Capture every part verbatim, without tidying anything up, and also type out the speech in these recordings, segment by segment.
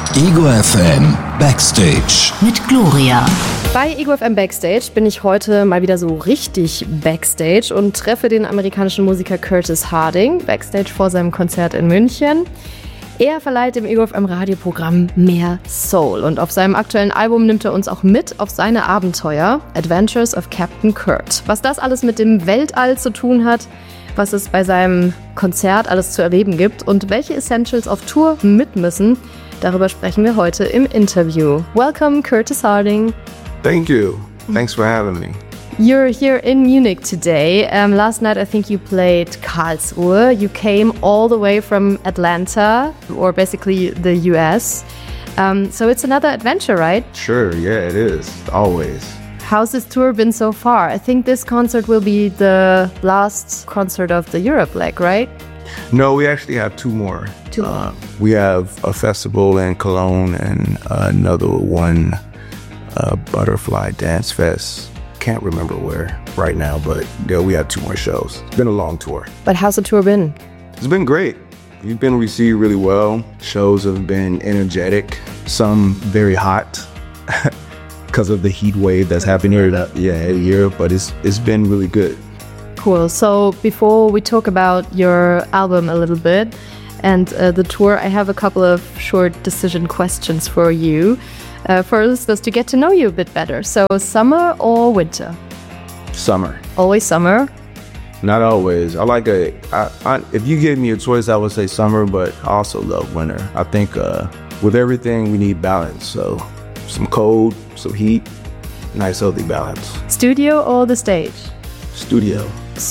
Ego F M Backstage mit Gloria. Bei Ego F M Backstage bin ich heute mal wieder so richtig Backstage und treffe den amerikanischen Musiker Curtis Harding Backstage vor seinem Konzert in München. Er verleiht dem Ego F M Radioprogramm mehr Soul und auf seinem aktuellen Album nimmt er uns auch mit auf seine Abenteuer Adventures of Captain Kurt. Was das alles mit dem Weltall zu tun hat, was es bei seinem Konzert alles zu erleben gibt und welche Essentials auf Tour mit müssen, darüber sprechen wir heute im Interview. Welcome, Curtis Harding. Thank you. Thanks for having me. You're here in Munich today. Um, last night I think you played Karlsruhe. You came all the way from Atlanta, or basically the U S. Um, so it's another adventure, right? Sure, yeah, it is. Always. How's this tour been so far? I think this concert will be the last concert of the Europe leg, right? No, we actually have two more. Two more. Uh, we have a festival in Cologne and another one, uh, Butterfly Dance Fest. Can't remember where right now, but yeah, we have two more shows. It's been a long tour. But how's the tour been? It's been great. We've been received really well. Shows have been energetic, some very hot because of the heat wave that's happening here, yeah, in Europe, but it's it's been really good. Cool. So before we talk about your album a little bit and uh, the tour, I have a couple of short decision questions for you. Uh, for listeners to get to know you a bit better. So summer or winter? Summer. Always summer? Not always. I like a, I, I, if you gave me a choice, I would say summer, but I also love winter. I think uh, with everything, we need balance. So some cold, some heat, nice healthy balance. Studio or the stage? Studio.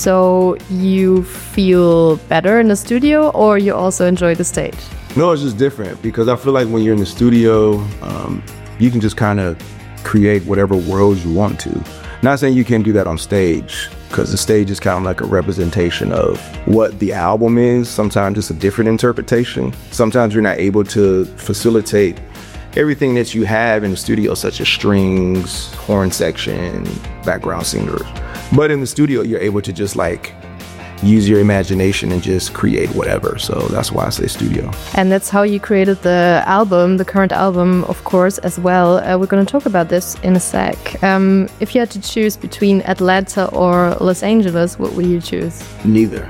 So you feel better in the studio or you also enjoy the stage? No, it's just different because I feel like when you're in the studio, um, you can just kind of create whatever worlds you want to. Not saying you can't do that on stage, because the stage is kind of like a representation of what the album is. Sometimes it's a different interpretation. Sometimes you're not able to facilitate everything that you have in the studio, such as strings, horn section, background singers. But in the studio, you're able to just like use your imagination and just create whatever. So that's why I say studio. And that's how you created the album, the current album, of course, as well. Uh, we're going to talk about this in a sec. Um, if you had to choose between Atlanta or Los Angeles, what would you choose? Neither.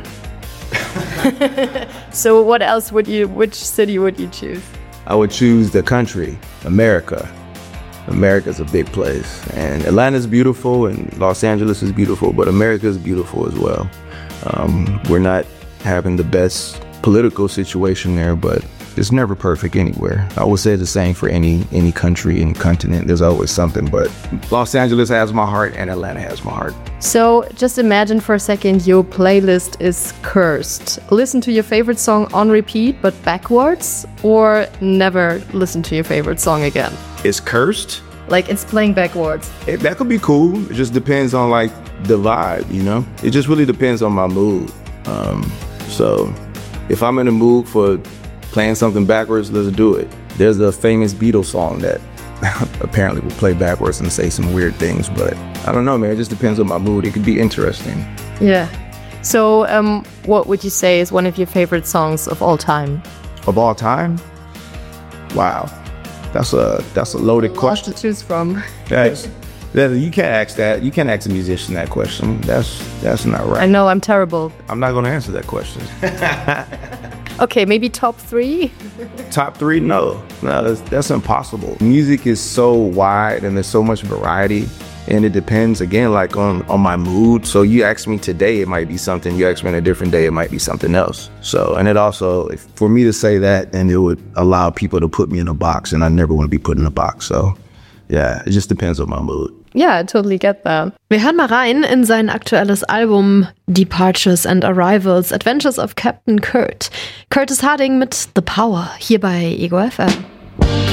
So what else would you, which city would you choose? I would choose the country, America. America's a big place. And Atlanta's beautiful and Los Angeles is beautiful, but America's beautiful as well. Um, we're not having the best political situation there, but it's never perfect anywhere. I would say the same for any any country and continent. There's always something, but Los Angeles has my heart and Atlanta has my heart. So just imagine for a second your playlist is cursed. Listen to your favorite song on repeat, but backwards, or never listen to your favorite song again. It's cursed? Like it's playing backwards. It, that could be cool. It just depends on like the vibe, you know? It just really depends on my mood. Um, so if I'm in the mood for playing something backwards, let's do it. There's a famous Beatles song that apparently will play backwards and say some weird things, but I don't know, man. It just depends on my mood. It could be interesting. Yeah. So um, what would you say is one of your favorite songs of all time? Of all time? Wow. That's a that's a loaded question. To choose from. That's, that, you can't ask that. You can't ask a musician that question. That's that's not right. I know, I'm terrible. I'm not going to answer that question. Okay, maybe top three? Top three? No, no, that's, that's impossible. Music is so wide and there's so much variety, and it depends again, like on on my mood. So you ask me today, it might be something. You ask me on a different day, it might be something else. So, and it also, if, for me to say that, and it would allow people to put me in a box, and I never want to be put in a box. So, yeah, it just depends on my mood. Yeah, I totally get that. Wir hören mal rein in sein aktuelles Album Departures and Arrivals, Adventures of Captain Kurt. Curtis Harding mit The Power, hier bei Ego F M.